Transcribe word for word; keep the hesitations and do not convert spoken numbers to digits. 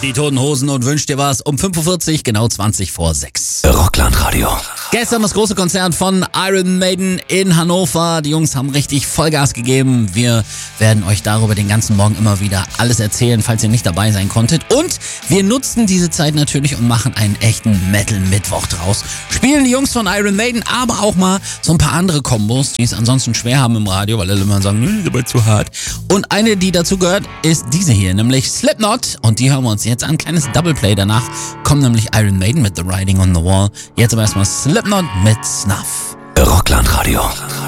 Die Toten Hosen und wünscht dir was um fünf Uhr vierzig, genau zwanzig vor sechs. Rocklandradio. Gestern das große Konzert von Iron Maiden in Hannover. Die Jungs haben richtig Vollgas gegeben. Wir werden euch darüber den ganzen Morgen immer wieder alles erzählen, falls ihr nicht dabei sein konntet. Und wir nutzen diese Zeit natürlich und machen einen echten Metal-Mittwoch draus. Spielen die Jungs von Iron Maiden, aber auch mal so ein paar andere Kombos, die es ansonsten schwer haben im Radio, weil alle immer sagen, nee, ist aber zu hart. Und eine, die dazu gehört, ist diese hier, nämlich Slipknot. Und die hören wir uns jetzt an. Kleines Doubleplay. Danach kommen nämlich Iron Maiden mit The Writing on the Wall. Jetzt aber erstmal Slipknot mit Snuff. Rocklandradio.